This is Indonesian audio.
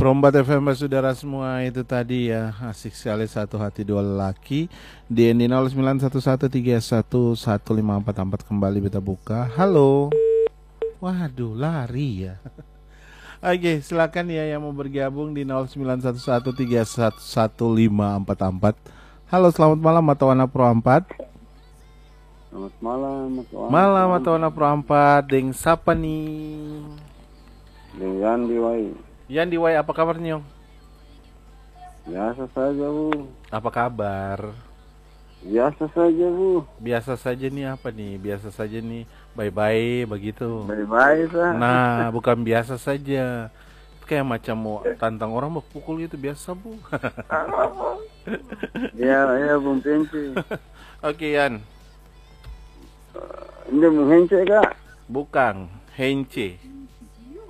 Perombat FM saudara semua, itu tadi ya, asik sekali satu hati dua lelaki. DND 0911311544 kembali kita buka. Halo. Waduh, lari ya. Oke, silakan ya yang mau bergabung di 0911311544. Halo, selamat malam atau anak Pro 4. Selamat malam, Malam atau anak Pro 4. Deng siapa nih? Dengan Diwai. Yan Diwai, apa kabarnya? Biasa saja, Bu. Apa kabar? Biasa saja, Bu. Biasa saja nih apa nih? Biasa saja nih, bye-bye begitu. Baik-baik, Sah. Nah, bukan biasa saja. Kayak macam mau tantang orang mau pukul itu biasa, Bu. Ya, Bung Penci. Oke, Yan. Ini Bung Hence, Kak? Bukan, Hence.